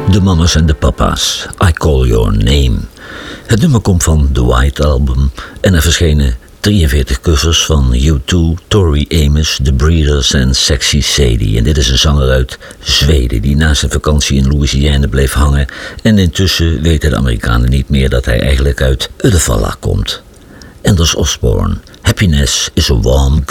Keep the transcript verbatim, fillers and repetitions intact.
De mama's en de papa's, I Call Your Name. Het nummer komt van The White Album en er verschenen drieënveertig covers van U twee, Tori Amos, The Breeders en Sexy Sadie. En dit is een zanger uit Zweden die na zijn vakantie in Louisiana bleef hangen. En intussen weten de Amerikanen niet meer dat hij eigenlijk uit Uddevalla komt. Anders Osborne, Happiness is a Warm